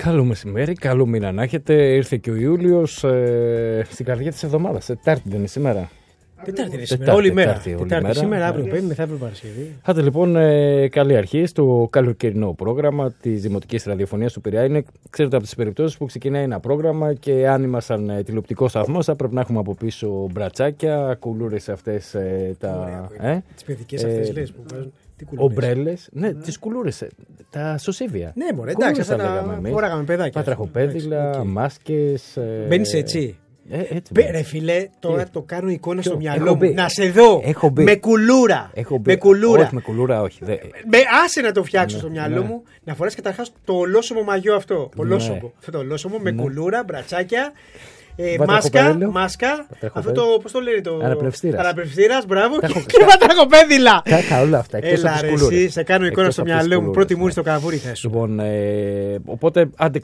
Καλό μεσημέρι, καλό μήνα να έχετε. Ήρθε και ο Ιούλιος στην καρδιά της εβδομάδας. Τετάρτη δεν είναι σήμερα? Τετάρτη είναι σήμερα, όλη μέρα. Τετάρτη σήμερα, αύριο Πέμπτη, μεθαύριο Παρασκευή. Άντε λοιπόν, καλή αρχή στο καλοκαιρινό πρόγραμμα της Δημοτικής Ραδιοφωνίας του Πειραιά. Είναι, ξέρετε, από τις περιπτώσεις που ξεκινάει ένα πρόγραμμα και αν ήμασταν τηλεοπτικό σταθμός θα πρέπει να έχουμε από πίσω μπρατσάκια, κουλούρες αυτές τις παιδικές αυτές λες που βάζουν. Ομπρέλες, ναι, τις κουλούρες, τα σωσίβια. Ναι, μωρέ, εντάξει, αυτά τα φοράγαμε παιδάκια. Πατραχοπέδιλα, μάσκες. Μπαίνεις έτσι. Ρε φίλε, τώρα το κάνω εικόνα στο μυαλό μου. Να σε δω με κουλούρα. Με κουλούρα. Όχι, με κουλούρα, όχι. Άσε να το φτιάξω στο μυαλό μου. Να φοράς καταρχάς το ολόσωμο μαγιό αυτό. Αυτό το ολόσωμο με κουλούρα, μπρατσάκια. Μάσκα, αυτό το, πώς το λένε, το αναπνευστήρας, μπράβο, και πατραχοπέδιλα. Κάκα όλα αυτά, εκτός από τις κουλούρες. Σε κάνω εικόνα στο μυαλό μου, πρώτη μούρη στο καβούρι θα σου. Λοιπόν, οπότε άντε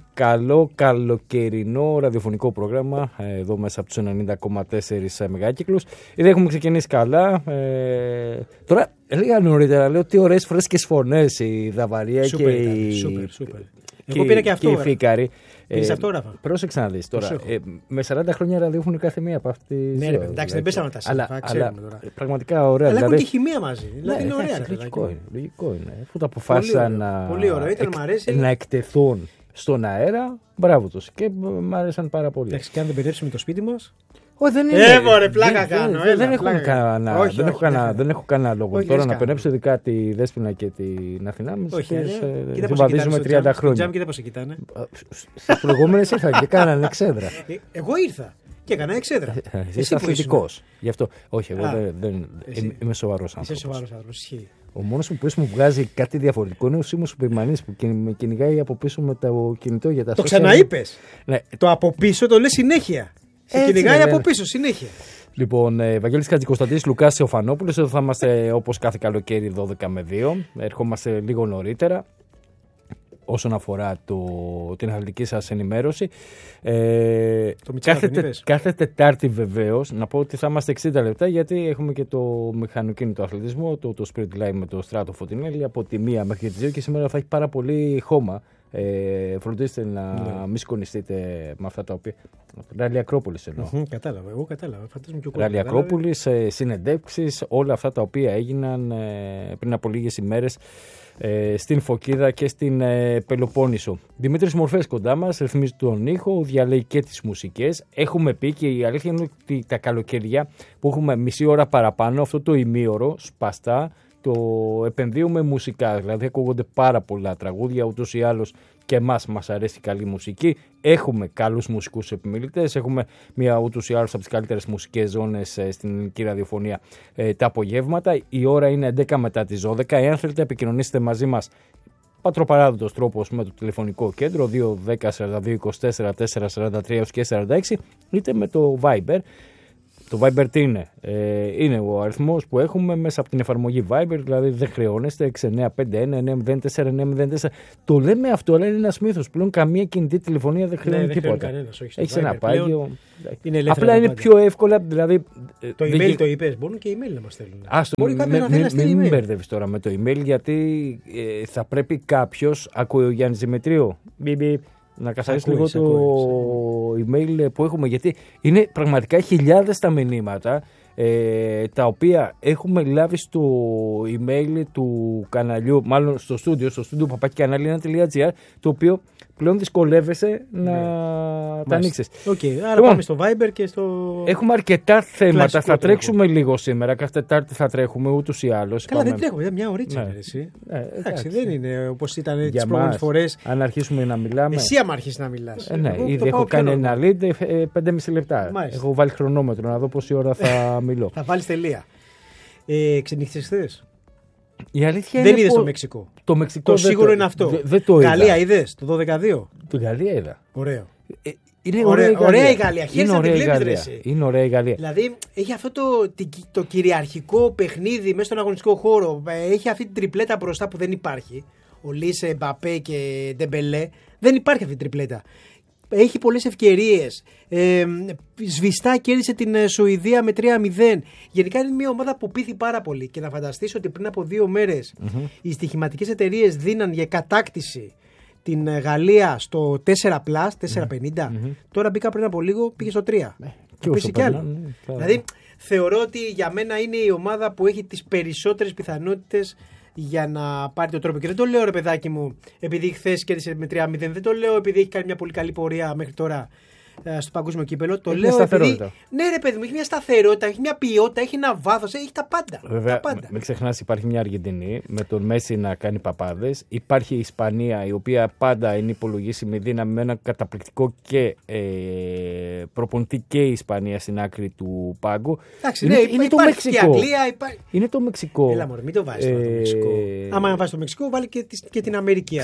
καλοκαιρινό ραδιοφωνικό πρόγραμμα, εδώ μέσα από τους 90,4 μεγάκυκλους. Ήδη έχουμε ξεκινήσει καλά. Τώρα, λίγα νωρίτερα, λέω τι ωραίες φρέσκες φωνές, η Δαβαρία και εγώ πήρα και αυτό. Η Φίκαρη. Πρόσεξε να δεις τώρα. Με 40 χρόνια ραδιόφωνο κάθε μία από αυτή. Ναι, εντάξει, δεν πέσαμε τα σύμφωνα. Αλλά πραγματικά ωραία. Αλλά έχουν και χημεία μαζί. Δηλαδή είναι ωραία. Λογικό είναι. Αφού τα αποφάσισαν να εκτεθούν στον αέρα, μπράβο τους. Και μου άρεσαν πάρα πολύ. Εντάξει, και αν δεν μπερδέψουμε το σπίτι μας. Μωρέ, πλάκα κάνω. Δεν έχω κανένα λόγο τώρα να πενέψω ειδικά τη Δέσποινα και την Αθηνά. Συμβαδίζουμε 30 χρόνια. Τζάμ, κοίτα πώς σε κοιτάνε. Στις προηγούμενες ήρθαν και κάνανε εξέδρα. Εγώ ήρθα και έκανα εξέδρα. Είσαι αθλητικός. Γι' αυτό. Όχι, εγώ δεν είμαι σοβαρός άνθρωπος. Είσαι σοβαρός άνθρωπος. Ο μόνος που μου βγάζει κάτι διαφορετικό είναι ο Σίμος Πεϊμανής που με κυνηγάει από πίσω με το κινητό για τα social. Το ξαναείπες. Το από πίσω το λες συνέχεια. Σε κυνηγάει από πίσω συνέχεια. Λοιπόν, Βαγγέλης Χατζικοσταντίνης, Λουκάς Θεοφανόπουλος. Εδώ θα είμαστε όπως κάθε καλοκαίρι 12 με 2. Ερχόμαστε λίγο νωρίτερα όσον αφορά την αθλητική σας ενημέρωση. Κάθε Τετάρτη βεβαίως, να πω ότι θα είμαστε 60 λεπτά γιατί έχουμε και το μηχανοκίνητο αθλητισμό, το Spirit Live με το Στράτο Φωτεινέλη από τη 1 μέχρι τις 2 και σήμερα θα έχει πάρα πολύ χώμα. Φροντίστε να μην σκονιστείτε με αυτά τα οποία. Ράλι Ακρόπολης εννοώ. Κατάλαβα, εγώ κατάλαβα. Ράλι Ακρόπολης, συνεντεύξεις, όλα αυτά τα οποία έγιναν πριν από λίγες ημέρες στην Φωκίδα και στην Πελοπόννησο. Δημήτρης Μορφές κοντά μας, ρυθμίζει τον ήχο, διαλέγει και τις μουσικές. Έχουμε πει και η αλήθεια είναι ότι τα καλοκαιριά που έχουμε μισή ώρα παραπάνω, αυτό το ημίωρο σπαστά, το επενδύουμε μουσικά, δηλαδή ακούγονται πάρα πολλά τραγούδια, ούτως ή άλλως και εμάς μας αρέσει καλή μουσική, έχουμε καλούς μουσικούς επιμελητές, έχουμε μια ούτως ή άλλως από τις καλύτερες μουσικές ζώνες στην ελληνική ραδιοφωνία τα απογεύματα, η ώρα είναι 11 μετά τις 12, εάν θέλετε επικοινωνήσετε μαζί μας πατροπαράδοτος τρόπος με το τηλεφωνικό κέντρο 210 42 24 443 και 46 είτε με το Viber. Το Viber τι είναι? Είναι ο αριθμός που έχουμε μέσα από την εφαρμογή Viber, δηλαδή δεν χρεώνεστε 6951-904-904. Το λέμε αυτό, αλλά είναι ένας μύθος. Πλέον καμία κινητή τηλεφωνία δεν χρεώνει τίποτα. Έχεις ένα πάγιο. Απλά είναι πιο εύκολα. Δηλαδή, το email το είπες, μπορούν και email να μας στέλνουν. Μην μπερδεύεις τώρα με το email, γιατί θα πρέπει κάποιος, ακούει ο Γιάννης Δημητρίου, να καθαρίσει λίγο το email που έχουμε, γιατί είναι πραγματικά χιλιάδες τα μηνύματα τα οποία έχουμε λάβει στο email του καναλιού, μάλλον στο στούντιο papakkanalina.gr, το οποίο πλέον δυσκολεύεσαι να τα ανοίξεις. Άρα πάμε στο Viber και στο. Έχουμε αρκετά θέματα. Θα τρέξουμε λίγο σήμερα. Κάθε Τετάρτη θα τρέχουμε ούτως ή άλλως. Καλά, δεν τρέχουμε. Μια ωρίτσα. Εντάξει, δεν είναι όπως ήταν τις προηγούμενες φορές. Αν αρχίσουμε να μιλάμε. Εσύ άμα αρχίσεις να μιλάς. Ήδη έχω κάνει ένα lead 5,5 λεπτά. Έχω βάλει χρονόμετρο να δω πόση ώρα θα μιλώ. Θα βάλεις τελεία. Ξενύχτησες χθες? Η αλήθεια δεν είδες το Μεξικό. Το Μεξικό σίγουρο είναι αυτό. Γαλλία είδες το 12-2. Το Γαλλία είδα. Ωραίο. Είναι ωραία η Γαλλία. Χαίρεσαι να τη βλέπεις. Είναι ωραία η Γαλλία. Δηλαδή έχει αυτό το κυριαρχικό παιχνίδι μέσα στον αγωνιστικό χώρο. Έχει αυτή την τριπλέτα μπροστά που δεν υπάρχει. Ο Λίσε, Μπαπέ και Ντεμπελέ. Δεν υπάρχει αυτή την τριπλέτα. Έχει πολλές ευκαιρίες. Σβηστά κέρδισε την Σουηδία με 3-0. Γενικά είναι μια ομάδα που πείθει πάρα πολύ. Και να φανταστείς ότι πριν από 2 μέρες οι στοιχηματικές εταιρείες δίναν για κατάκτηση την Γαλλία στο 4+, 4,50. Τώρα μπήκα πριν από λίγο, πήγε στο 3. Και πέσει κι άλλο. Ναι, δηλαδή, θεωρώ ότι για μένα είναι η ομάδα που έχει τις περισσότερες πιθανότητες για να πάρει τον τρόπο. Και δεν το λέω, ρε παιδάκι μου, επειδή χθες κέρδισε με 3-0. Δεν το λέω επειδή έχει κάνει μια πολύ καλή πορεία μέχρι τώρα στο παγκόσμιο κύπελο. Το λέω επειδή. Ναι, ρε παιδί μου, έχει μια σταθερότητα, έχει μια ποιότητα, έχει ένα βάθος, έχει τα πάντα. Βέβαια, μην ξεχνάς, υπάρχει μια Αργεντινή με τον Μέση να κάνει παπάδες. Υπάρχει η Ισπανία, η οποία πάντα είναι υπολογίσιμη δύναμη με ένα καταπληκτικό και προπονητή και η Ισπανία στην άκρη του πάγκου. Εντάξει, είναι το Μεξικό. Είναι το Μεξικό. Έλα, μωρέ, μην το βάζεις το Μεξικό. Άμα βάζεις το Μεξικό, βάλει και την Αμερική.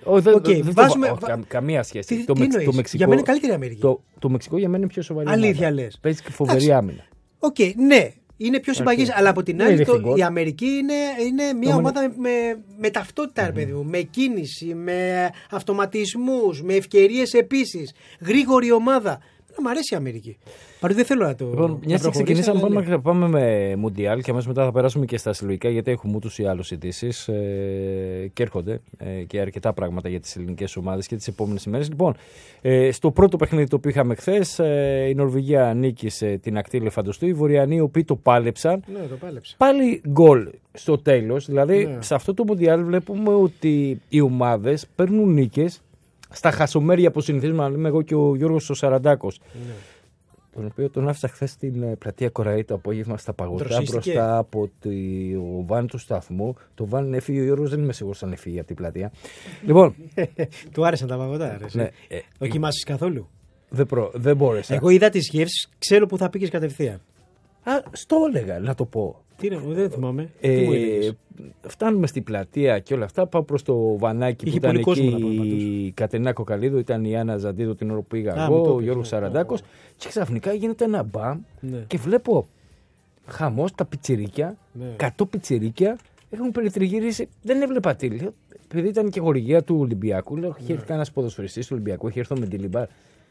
Καμία σχέση. Το Μεξικό. Για μένα είναι καλύτερη η Αμερική. Το Μεξικό για μένα είναι πιο σοβαρή. Αλήθεια λες. Παίζει και φοβερή άμυνα. Οκ, ναι. Είναι πιο συμπαγής, αλλά από την άλλη η Αμερική είναι μια ομάδα με ταυτότητα, παιδί μου, με κίνηση, με αυτοματισμούς, με ευκαιρίες επίσης. Γρήγορη ομάδα. Μ' αρέσει η Αμερική. Παρότι δεν θέλω να το. Λοιπόν, μια και ξεκινήσαμε, πάμε με Μουντιάλ και αμέσως μετά θα περάσουμε και στα συλλογικά, γιατί έχουμε ούτως ή άλλως ειδήσεις και έρχονται και αρκετά πράγματα για τις ελληνικές ομάδες και τις επόμενες ημέρες. Λοιπόν, στο πρώτο παιχνίδι το οποίο είχαμε χθες, η Νορβηγία νίκησε την ακτή Ελεφαντοστού. Οι Βορειανοί, οι οποίοι το πάλεψαν. Ναι, το πάλεψαν. Πάλι γκολ στο τέλος. Δηλαδή, σε αυτό το Μουντιάλ βλέπουμε ότι οι ομάδες παίρνουν νίκες στα χασομέρια που συνηθίζουμε να λέμε εγώ και ο Γιώργος ο Σαραντάκος. Ναι. Τον οποίο τον άφησα χθες στην πλατεία Κοραή το απόγευμα στα παγωτά μπροστά από το βαν του σταθμού. Το βαν έφυγε, ο Γιώργος δεν είμαι σίγουρος αν έφυγε από την πλατεία. Λοιπόν. Του άρεσαν τα παγωτά, ναι. Δοκιμάσεις καθόλου? Δεν μπόρεσα. Εγώ είδα τις γεύσεις, ξέρω που θα πήγες κατευθείαν. Στο έλεγα, να το πω. Τι είναι, δεν θυμάμαι. Φτάνουμε στην πλατεία και όλα αυτά. Πάω προς το βανάκι που ήταν εκεί η Κατερίνα Κοκαλίδου, ήταν η Άννα Ζαντίδου την ώρα που πήγα εγώ, ο Γιώργος Σαραντάκος. Και ξαφνικά γίνεται ένα μπαμ και βλέπω χαμός, τα πιτσιρίκια, 100 πιτσιρίκια έχουν περιτριγυρίσει. Δεν έβλεπα τι. Επειδή ήταν και χορηγία του Ολυμπιακού, λέω: έχει έρθει κανένας ποδοσφαιριστής του Ολυμπιακού, έχει έρθει με την Λιμπάρ.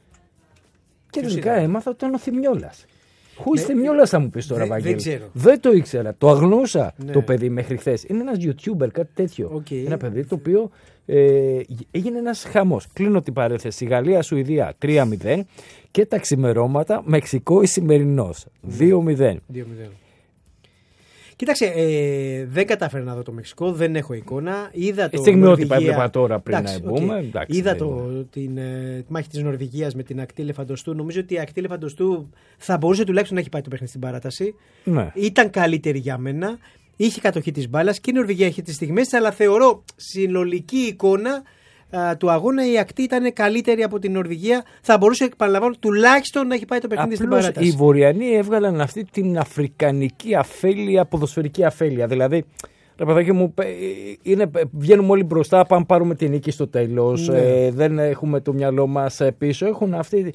Και τελικά έμαθα ότι ήταν ο Θημιόλας. Θημιόλας θα μου πεις τώρα, Βαγγέλη. Δεν το ήξερα. Το αγνούσα το παιδί μέχρι χθες. Είναι ένας YouTuber, κάτι τέτοιο. Ένα παιδί το οποίο έγινε ένας χαμός. Κλείνω την παρένθεση. Γαλλία-Σουηδία 3-0 και τα ξημερώματα Μεξικό-Ισημερινός 2-0. Κοίταξε, δεν κατάφερα να δω το Μεξικό, δεν έχω εικόνα. Είδα το. Στιγμιότυπα έβλεπα τώρα πριν να μπούμε. Είδα τη μάχη της Νορβηγίας με την ακτή Ελεφαντοστού. Νομίζω ότι η ακτή Ελεφαντοστού θα μπορούσε τουλάχιστον να έχει πάει το παιχνίδι στην παράταση. Ναι. Ήταν καλύτερη για μένα. Είχε κατοχή της μπάλας και η Νορβηγία είχε τις στιγμές, αλλά θεωρώ συνολική εικόνα του αγώνα η ακτή ήταν καλύτερη από την Νορβηγία. Θα μπορούσε, επαναλαμβάνω, τουλάχιστον να έχει πάει το παιχνίδι στην παράταση. Οι Βορειανοί έβγαλαν αυτή την αφρικανική αφέλεια, ποδοσφαιρική αφέλεια. Δηλαδή, ρε παιδάκι μου, βγαίνουμε όλοι μπροστά, πάμε πάρουμε την νίκη στο τέλος. Ναι. Δεν έχουμε το μυαλό μας πίσω. Έχουν αυτή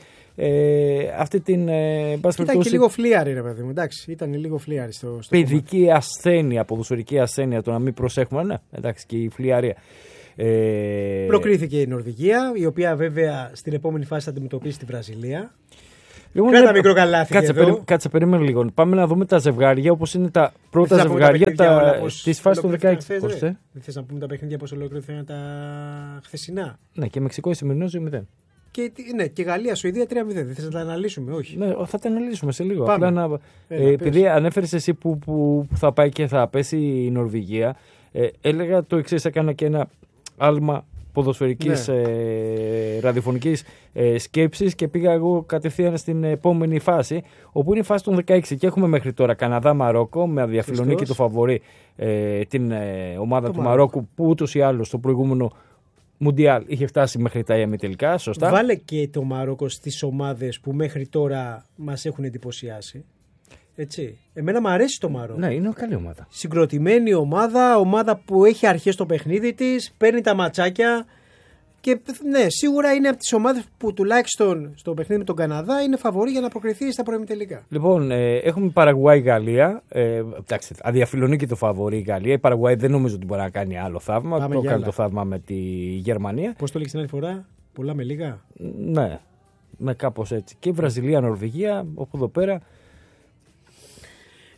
την. Ήταν και λίγο φλίαρη, ρε παιδί μου. Εντάξει, ήταν λίγο φλίαρη στο παιδική ασθένεια, ποδοσφαιρική ασθένεια, το να μην προσέχουμε. Ναι, εντάξει, και η φλιαρία. Προκρίθηκε η Νορβηγία, η οποία βέβαια στην επόμενη φάση θα αντιμετωπίσει τη Βραζιλία. Κράτα μικρό καλάθι. Κάτσε, περίμενε λίγο. Πάμε να δούμε τα ζευγάρια όπως είναι τα πρώτα ζευγάρια της φάσης των 16. Δεν θες να πούμε τα παιχνίδια πώς ολοκληρώθηκαν τα χθεσινά? Ναι, και Μεξικό Ισημερινός 2-0. Και Γαλλία-Σουηδία 3-0. Δεν θες να τα αναλύσουμε? Όχι. Ναι, θα τα αναλύσουμε σε λίγο. Επειδή ανέφερες εσύ που θα πάει και θα πέσει η Νορβηγία, έλεγα το εξής, έκανα και ένα άλμα ποδοσφαιρικής ραδιοφωνικής σκέψης και πήγα εγώ κατευθείαν στην επόμενη φάση, όπου είναι η φάση των 16 και έχουμε μέχρι τώρα Καναδά-Μαρόκο με αδιαφιλονίκη το φαβορί την ομάδα του Μαρόκου, που ούτως ή άλλως στο προηγούμενο Μουντιάλ είχε φτάσει μέχρι τα ημιτελικά, σωστά. Βάλε και το Μαρόκο στις ομάδες που μέχρι τώρα μας έχουν εντυπωσιάσει. Έτσι. Εμένα μου αρέσει το Μαρόκο. Ναι, είναι καλή ομάδα. Συγκροτημένη ομάδα που έχει αρχές στο παιχνίδι της, παίρνει τα ματσάκια και ναι, σίγουρα είναι από τις ομάδες που τουλάχιστον στο παιχνίδι με τον Καναδά είναι φαβορί για να προκριθεί στα προημιτελικά. Λοιπόν, έχουμε Παραγουάη-Γαλλία. Εντάξει, αδιαφιλονίκη το φαβορί η Γαλλία. Η Παραγουάη δεν νομίζω ότι μπορεί να κάνει άλλο θαύμα. Το κάνει το θαύμα με τη Γερμανία. Πώς το λέγεις την άλλη φορά, πολλά με λίγα. Ναι, με κάπως έτσι. Και η Βραζιλία-Νορβηγία, όπου εδώ πέρα.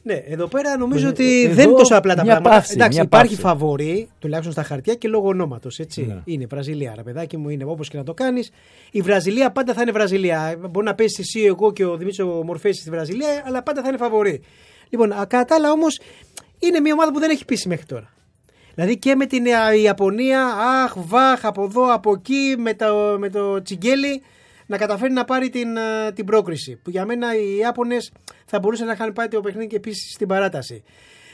Ναι, εδώ πέρα νομίζω ότι δεν είναι τόσο απλά τα πράγματα. Παύση, εντάξει, υπάρχει φαβορί, τουλάχιστον στα χαρτιά και λόγω ονόματος. Ναι. Είναι Βραζιλία, ρε παιδάκι μου, είναι όπως και να το κάνεις. Η Βραζιλία πάντα θα είναι Βραζιλία. Μπορεί να πέσει εσύ, εγώ και ο Δημήτρης Μορφέης στη Βραζιλία, αλλά πάντα θα είναι φαβορί. Λοιπόν, κατά τα άλλα όμως είναι μια ομάδα που δεν έχει πείσει μέχρι τώρα. Δηλαδή και με την Ιαπωνία, αχ, βαχ, από εδώ, από εκεί, με το τσιγκέλι, να καταφέρει να πάρει την πρόκριση. Που για μένα οι Ιάπωνες θα μπορούσαν να είχαν πάρει το παιχνίδι και επίσης στην παράταση.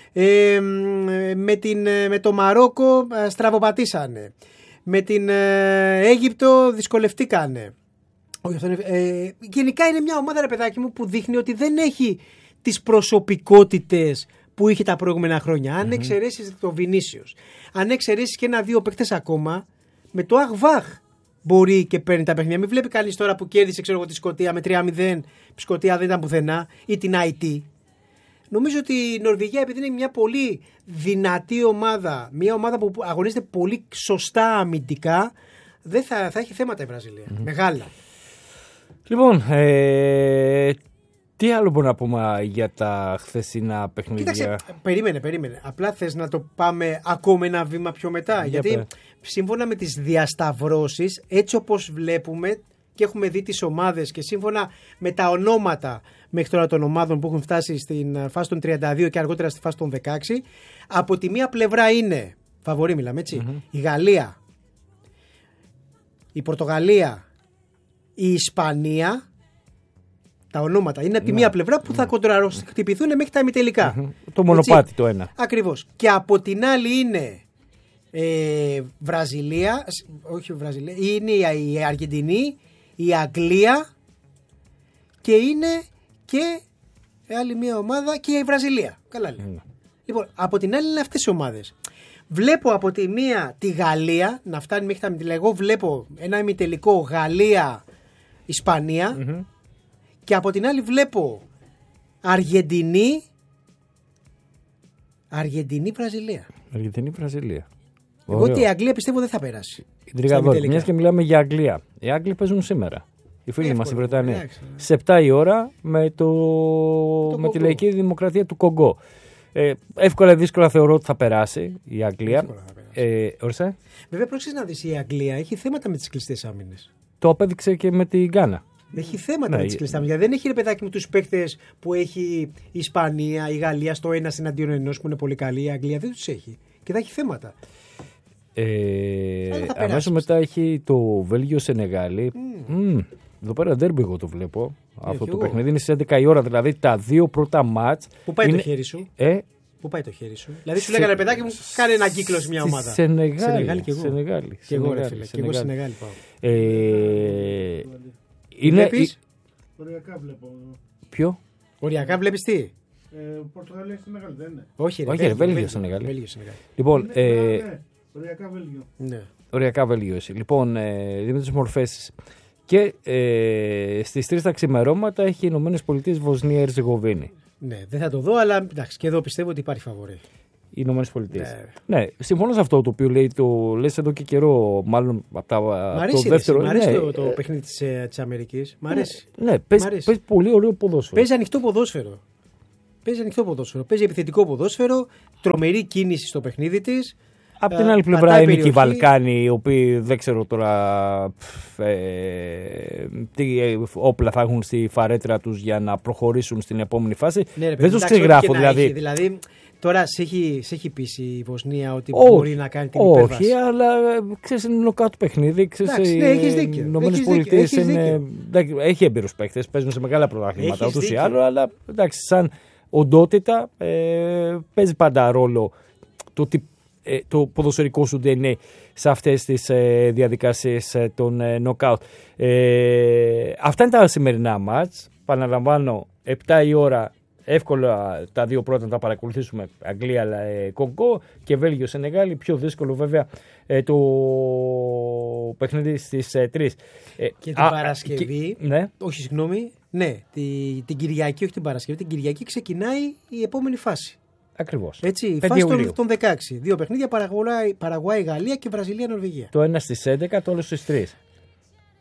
Με το Μαρόκο στραβοπατήσανε. Με την Αίγυπτο δυσκολευτήκανε. Γενικά είναι μια ομάδα, ρε παιδάκι μου, που δείχνει ότι δεν έχει τις προσωπικότητες που είχε τα προηγούμενα χρόνια. Αν εξαιρέσεις το Βινίσιος, αν εξαιρέσεις και 1-2 παίκτες ακόμα, με το Αχβάχ μπορεί και παίρνει τα παιχνίδια. Μην βλέπει κανείς τώρα που κέρδισε, ξέρω εγώ, τη Σκωτία με 3-0, η Σκωτία δεν ήταν πουθενά, ή την IT. Νομίζω ότι η Νορβηγία, επειδή είναι μια πολύ δυνατή ομάδα, μια ομάδα που αγωνίζεται πολύ σωστά αμυντικά, δεν θα έχει θέματα η Βραζιλία. Μεγάλα. Λοιπόν, τι άλλο μπορούμε να πούμε για τα χθεσινά παιχνίδια? Κοίταξε, περίμενε. Απλά θες να το πάμε ακόμα ένα βήμα πιο μετά. Γιατί σύμφωνα με τις διασταυρώσεις, έτσι όπως βλέπουμε και έχουμε δει τις ομάδες και σύμφωνα με τα ονόματα μέχρι τώρα των ομάδων που έχουν φτάσει στην φάση των 32 και αργότερα στη φάση των 16, από τη μία πλευρά είναι, φαβορί μιλάμε έτσι, η Γαλλία, η Πορτογαλία, η Ισπανία. Τα ονόματα είναι από τη μία πλευρά που θα κοντραροχτυπηθούν μέχρι τα ημιτελικά. Το μονοπάτι το ένα. Ακριβώς. Και από την άλλη είναι Βραζιλία, όχι Βραζιλία, είναι η Αργεντινή, η Αγγλία και είναι και άλλη μια ομάδα και η Βραζιλία. Καλά λέει. Λοιπόν, από την άλλη είναι αυτές οι ομάδες. Βλέπω από τη μία τη Γαλλία να φτάνει μέχρι τα ημιτελικά. Εγώ βλέπω ένα ημιτελικό Γαλλία-Ισπανία. Και από την άλλη βλέπω Αργεντινή-Βραζιλία. Αργεντινή-Βραζιλία. Εγώ ότι η Αγγλία πιστεύω δεν θα περάσει. Μιας και μιλάμε για Αγγλία. Οι Άγγλοι παίζουν σήμερα. Οι φίλοι μας οι Βρετανοί. Σε 7 η ώρα με τη λαϊκή δημοκρατία του Κογκό. Εύκολα ή δύσκολα θεωρώ ότι θα περάσει η Αγγλία. Βέβαια, πρόσεξε να δεις, η Αγγλία έχει θέματα με τις κλειστές άμυνες. Το απέδειξε και με την Γκάνα. Έχει θέματα με τις κλειστές άμυνες. Δεν έχει, ρε παιδάκι μου, τους παίκτες που έχει η Ισπανία, η Γαλλία στο ένα εναντίον ενός που είναι πολύ καλή. Η Αγγλία δεν τους έχει. Και θα έχει θέματα. Αμέσως μετά έχει το Βέλγιο-Σενεγάλη. Εδώ πέρα ντέρμπι εγώ το βλέπω. Αυτό το παιχνίδι είναι στις 11 η ώρα. Δηλαδή τα δύο πρώτα μάτς. Πού πάει το χέρι σου? Πού πάει το χέρι σου? Δηλαδή σου λέγανε, παιδάκι μου, κάνε ένα κύκλο σε μια ομάδα. Σενεγάλη και εγώ. Και εγώ, ρε φίλε. Και εγώ Σενεγάλη πάω. Βλέπεις? Οριακά βλέπω. Ποιο? Οριακά βλέπεις τι? Πορτογαλία στη Μεγάλη δεν είναι? Όχι, Βέλγιο Σενεγάλη. Λοιπόν, οριακά Βέλγιο. Ναι. Οριακά Βέλγιο εσύ. Λοιπόν, Δημήτρης Μορφέης. Και στις 3 τα ξημερώματα έχει οι Ηνωμένες Πολιτείες Βοσνία-Ερζεγοβίνη. Ναι, δεν θα το δω, αλλά εντάξει, και εδώ πιστεύω ότι υπάρχει φαβορί. Οι Ηνωμένες Πολιτείες. Ναι, συμφωνώ σε αυτό το οποίο λέει, το λες εδώ και καιρό, μάλλον από το δεύτερο. Μ' αρέσει το παιχνίδι της Αμερικής. Μ' αρέσει. Ναι, παίζει πολύ ωραίο ποδόσφαιρο. Παίζει ανοιχτό ποδόσφαιρο. Παίζει επιθετικό ποδόσφαιρο, τρομερή κίνηση στο παιχνίδι της. Απ' την άλλη πλευρά είναι και οι Βαλκάνοι, οι οποίοι δεν ξέρω τώρα τι όπλα θα έχουν στη φαρέτρα τους για να προχωρήσουν στην επόμενη φάση. Ναι, δεν τους ξεγράφω δηλαδή. Δηλαδή τώρα σε έχει πείσει η Βοσνία ότι μπορεί να κάνει την υπέρβαση? Όχι, αλλά ξέρεις, είναι νοκάτ παιχνίδι. Έχεις δίκιο. Ηνωμένες Πολιτείες έχει έμπειρους παίκτες, παίζουν σε μεγάλα πρωταθλήματα ούτως ή άλλως, αλλά εντάξει, σαν οντότητα παίζει πάντα ρόλο το ποδοσφαιρικό σου DNA σε αυτές τις διαδικασίες των knockout. Αυτά είναι τα σημερινά μάτς. Παναλαμβάνω, 7 η ώρα, εύκολα τα δύο πρώτα να τα παρακολουθήσουμε. Αγγλία, Κογκό και Βέλγιο, Σενεγάλη. Πιο δύσκολο βέβαια το παιχνίδι στις 3. Και την Παρασκευή, όχι συγγνώμη, την Κυριακή, όχι την Παρασκευή, την Κυριακή ξεκινάει η επόμενη φάση. Ακριβώς. Έτσι, η φάση των 16. Δύο παιχνίδια, Παραγουάη, Γαλλία και Βραζιλία, Νορβηγία. Το ένα στις 11, το άλλο στις 3.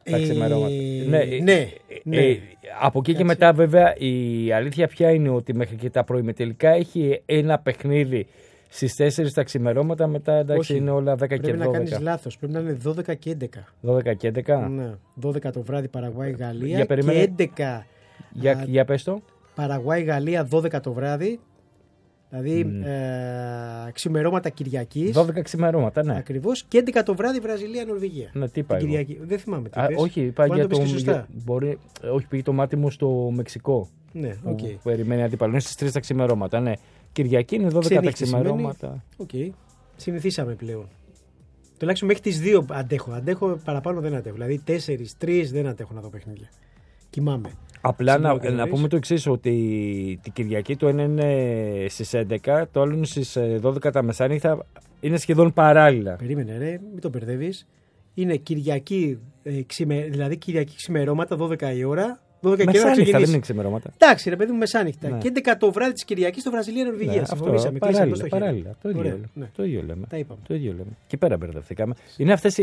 τα ξημερώματα. Ναι. Από εκεί και μετά, βέβαια, η αλήθεια πια είναι ότι μέχρι και τα πρωιμετελικά έχει ένα παιχνίδι στις 4 τα ξημερώματα. Μετά εντάξει, είναι όλα 10 και 12. Πρέπει να κάνεις λάθος. Πρέπει να είναι 12 και 11. 12 και 11. Ναι. 12 το βράδυ Παραγουάη-Γαλλία. Για περίμενε. Και 11. Για πες το. Παραγουάη-Γαλλία 12 το βράδυ. Δηλαδή ξημερώματα Κυριακής. 12 ξημερώματα, ναι. Ακριβώς. Και 11 το βράδυ Βραζιλία-Νορβηγία. Ναι, τι είπα εγώ. Δεν θυμάμαι τι πες. Όχι, είπα για το. Όχι, πήγε το μάτι μου στο Μεξικό. Ναι, οκ. Okay. Περιμένει αντίπαλο. Είναι στις 3 τα ξημερώματα. Ναι. Κυριακή είναι 12 τα ξημερώματα. Οκ. Συνηθίσαμε πλέον. Τουλάχιστον μέχρι τις 2 αντέχω. Αντέχω παραπάνω δεν αντέχω. Δηλαδή 4-3 δεν αντέχω να δω παιχνίδια. Κοιμάμαι. Απλά να πούμε το εξής, ότι την Κυριακή το ένα είναι στις 11, το άλλο είναι στις 12 τα μεσάνυχτα, είναι σχεδόν παράλληλα. Περίμενε ρε, μην το μπερδεύεις. Είναι Κυριακή, δηλαδή Κυριακή ξημερώματα, 12 η ώρα. 12 και μεσάνυχτα δεν είναι ξημερώματα. Εντάξει ρε παιδί μου, μεσάνυχτα. Ναι. Και 11 το βράδυ της Κυριακής στο Βραζιλία-Νορβηγία. Ναι, αυτό, παράλληλα. Το ίδιο λέμε. Τα είπαμε. Το ίδιο λέμε. Και πέρα μπερδευτήκαμε. Είναι αυτές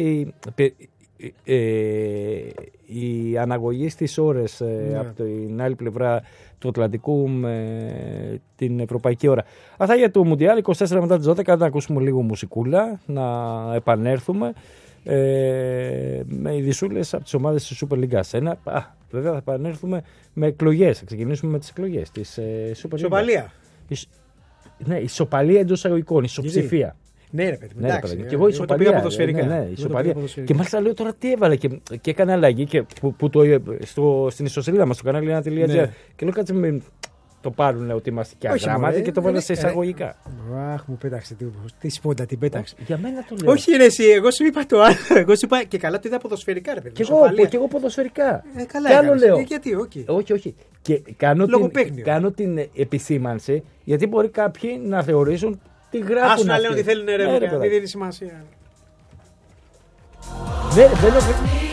η αναγωγή στις ώρες από την άλλη πλευρά του Ατλαντικού με την ευρωπαϊκή ώρα. Αυτά για το Μουντιάλ, 24 μετά τις 12, να ακούσουμε λίγο μουσικούλα, να επανέλθουμε με ειδισούλες από τις ομάδες της Super League 1. Βέβαια θα επανέλθουμε με εκλογές, θα ξεκινήσουμε με τις εκλογές της Super League. Ισοπαλία. Ναι, ισοπαλία εντός αγωγικών, ισοψηφία. Ναι, ρε παιδί μου. Ναι, και εγώ ισοπαλία. Ποδοσφαιρικά. Ναι, ισοπαλία. Και μάλιστα λέω τώρα τι έβαλε και έκανε αλλαγή και που στην ιστοσελίδα μας, στο κανάλι 1.gr. Ναι. Και λέω κάτσε το πάρουν ότι είμαστε και αγράμματοι και το βάλε σε εισαγωγικά. Αχ, μου πέταξε τη σπόντα, την πέταξε. Για μένα το λέω. Όχι, ρε, εσύ, εγώ σου είπα το άλλο. Εγώ σου είπα και καλά το είδα ποδοσφαιρικά, ρε παιδί. Και εγώ ποδοσφαιρικά. Καλά, και άλλο λέω. Γιατί, όχι. Και κάνω την επισήμανση γιατί μπορεί κάποιοι να θεωρήσουν τι γράφουν. Άσου να λένε ότι θέλουν ρε, δεν δίνει σημασία. Δεν